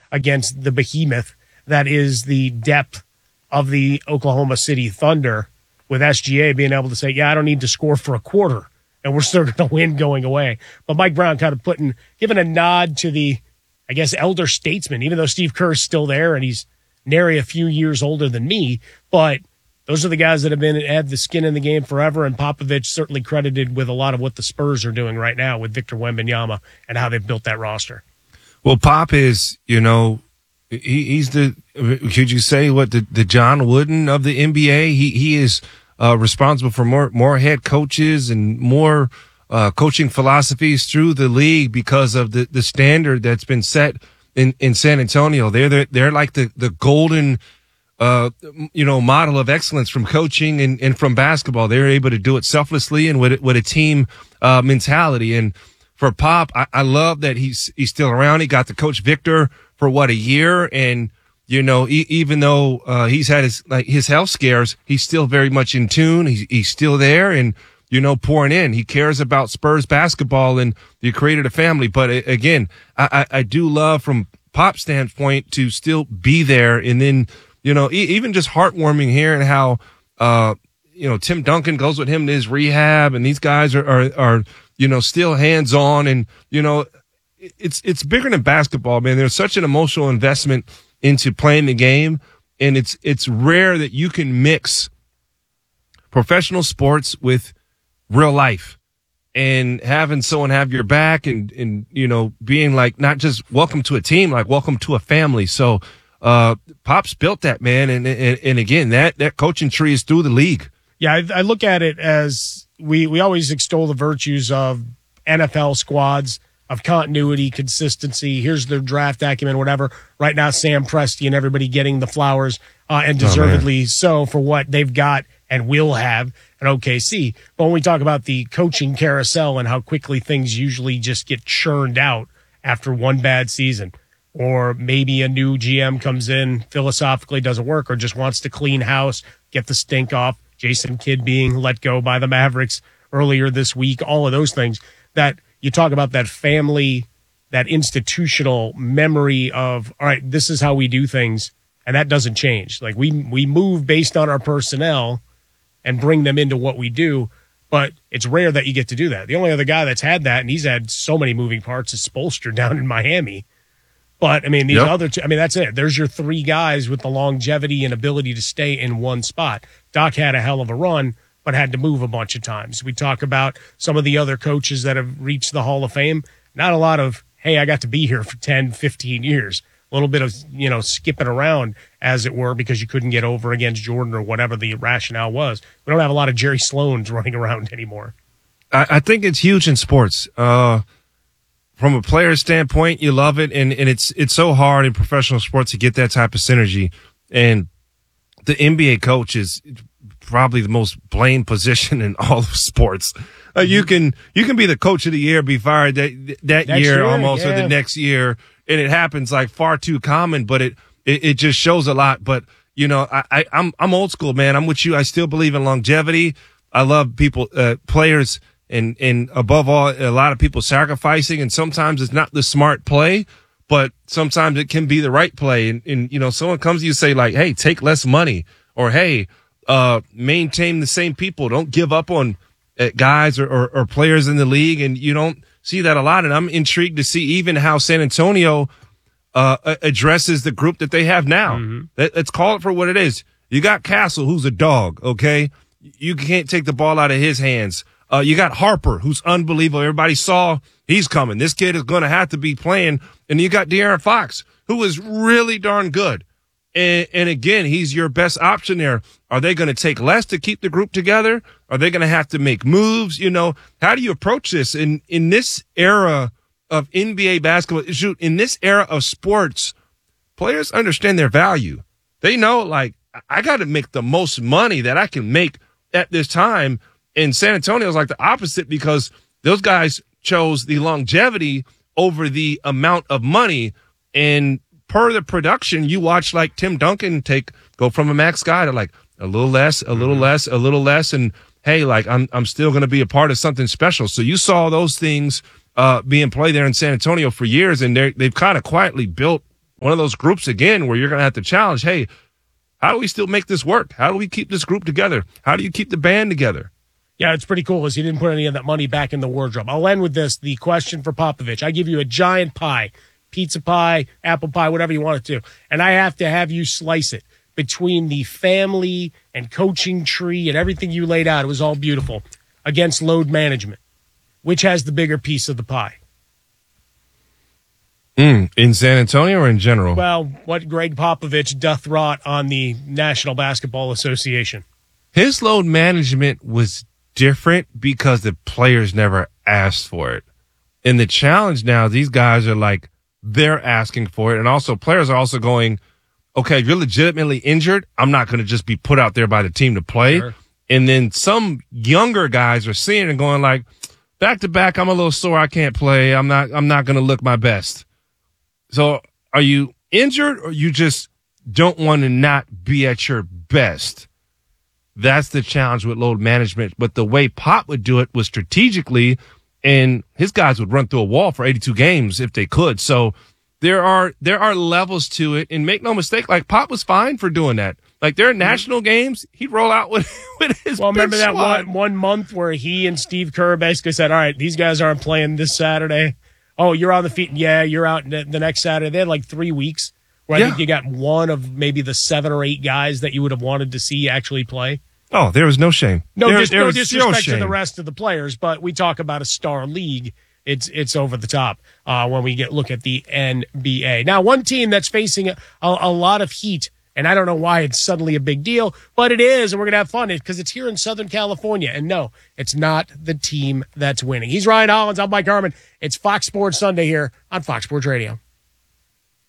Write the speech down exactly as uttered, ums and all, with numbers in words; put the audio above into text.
against the behemoth that is the depth of the Oklahoma City Thunder, with S G A being able to say, yeah, I don't need to score for a quarter, and we're still going to win going away. But Mike Brown kind of putting, giving a nod to the, I guess, elder statesman, even though Steve Kerr's still there and he's nary a few years older than me. But those are the guys that have been had the skin in the game forever, and Popovich certainly credited with a lot of what the Spurs are doing right now with Victor Wembanyama and how they've built that roster. Well, Pop is, you know, he, he's the, could you say what, the, the John Wooden of the N B A? He he is uh, responsible for more more head coaches and more uh, coaching philosophies through the league because of the, the standard that's been set in, in San Antonio. They're the, they're like the the golden, uh, you know, model of excellence from coaching and, and from basketball. They're able to do it selflessly and with with a team uh, mentality. And for Pop, I, I love that he's he's still around. He got to coach Victor for what, a year, and you know, e- even though uh, he's had his like his health scares, he's still very much in tune. He's he's still there, and you know, pouring in. He cares about Spurs basketball, and you created a family. But uh, again, I, I I do love from Pop's standpoint to still be there, and then you know, e- even just heartwarming hearing how uh you know Tim Duncan goes with him to his rehab, and these guys are are, are you know still hands on, and you know. It's it's bigger than basketball, man. There's such an emotional investment into playing the game, and it's it's rare that you can mix professional sports with real life and having someone have your back and, and you know, being like not just welcome to a team, like welcome to a family. So uh, Pop's built that, man. And, and, and again, that, that coaching tree is through the league. Yeah, I, I look at it as we, we always extol the virtues of N F L squads, of continuity, consistency. Here's their draft acumen, whatever. Right now, Sam Presti and everybody getting the flowers, uh, and deservedly oh, so for what they've got and will have at O K C. But when we talk about the coaching carousel and how quickly things usually just get churned out after one bad season, or maybe a new G M comes in, philosophically doesn't work, or just wants to clean house, get the stink off, Jason Kidd being let go by the Mavericks earlier this week, all of those things that – you talk about that family, that institutional memory of, all right, this is how we do things, and that doesn't change. Like, we we move based on our personnel and bring them into what we do, but it's rare that you get to do that. The only other guy that's had that, and he's had so many moving parts, is Spoelstra down in Miami. But, I mean, these yep. other two, I mean, that's it. There's your three guys with the longevity and ability to stay in one spot. Doc had a hell of a run, but had to move a bunch of times. We talk about some of the other coaches that have reached the Hall of Fame. Not a lot of, hey, I got to be here for ten, fifteen years. A little bit of, you know, skipping around, as it were, because you couldn't get over against Jordan or whatever the rationale was. We don't have a lot of Jerry Sloans running around anymore. I, I think it's huge in sports. Uh, from a player standpoint, you love it, and, and it's it's so hard in professional sports to get that type of synergy. And the N B A coach is probably the most blamed position in all of sports. Uh, you can you can be the coach of the year, be fired that that year, year almost, yeah. or the next year, and it happens like far too common. But it it, it just shows a lot. But you know, I, I I'm I'm old school, man. I'm with you. I still believe in longevity. I love people, uh, players, and and above all, a lot of people sacrificing. And sometimes it's not the smart play, but sometimes it can be the right play. And, and you know, someone comes to you and say like, hey, take less money, or hey, uh, maintain the same people. Don't give up on uh, guys or, or, or players in the league. And you don't see that a lot. And I'm intrigued to see even how San Antonio uh, addresses the group that they have now. Mm-hmm. Let, let's call it for what it is. You got Castle, who's a dog. Okay. You can't take the ball out of his hands. Uh, you got Harper, who's unbelievable. Everybody saw he's coming. This kid is going to have to be playing. And you got De'Aaron Fox, who is really darn good. And, and again, he's your best option there. Are they going to take less to keep the group together? Are they going to have to make moves? You know, how do you approach this in, in this era of N B A basketball? Shoot, in this era of sports, players understand their value. They know, like, I got to make the most money that I can make at this time. And San Antonio is like the opposite, because those guys chose the longevity over the amount of money. And per the production, you watch like Tim Duncan take go from a max guy to like a little less, a little less, a little less, and hey, like I'm I'm still going to be a part of something special. So you saw those things uh, being played there in San Antonio for years, and they they've kind of quietly built one of those groups again where you're going to have to challenge, hey, how do we still make this work? How do we keep this group together? How do you keep the band together? Yeah, it's pretty cool is he didn't put any of that money back in the wardrobe. I'll end with this, the question for Popovich. I give you a giant pie, pizza pie, apple pie, whatever you want it to, and I have to have you slice it between the family and coaching tree and everything you laid out. It was all beautiful against load management. Which has the bigger piece of the pie? Mm, in San Antonio or in general? Well, what Greg Popovich doth wrought on the National Basketball Association. His load management was different because the players never asked for it. In the challenge now, these guys are like, they're asking for it. And also players are also going, okay, if you're legitimately injured, I'm not going to just be put out there by the team to play. Sure. And then some younger guys are seeing it and going like, back to back, I'm a little sore. I can't play. I'm not, I'm not going to look my best. So are you injured or you just don't want to not be at your best? That's the challenge with load management. But the way Pop would do it was strategically, and his guys would run through a wall for eighty-two games if they could. So there are, there are levels to it, and make no mistake, like Pop was fine for doing that. Like there are national games, he'd roll out with, with his Well, remember that squad. one, one month where he and Steve Kerr basically said, all right, these guys aren't playing this Saturday. Oh, you're on the feet. Yeah, you're out the next Saturday. They had like three weeks where I Yeah. think you got one of maybe the seven or eight guys that you would have wanted to see actually play. Oh, there was no shame. No, there, dis- there no was disrespect zero to the shame. rest of the players, but we talk about a star league. It's it's over the top uh, when we get look at the N B A. Now, one team that's facing a, a lot of heat, and I don't know why it's suddenly a big deal, but it is, and we're going to have fun because it's here in Southern California. And no, it's not the team that's winning. He's Ryan Hollins. I'm Mike Harmon. It's Fox Sports Sunday here on Fox Sports Radio.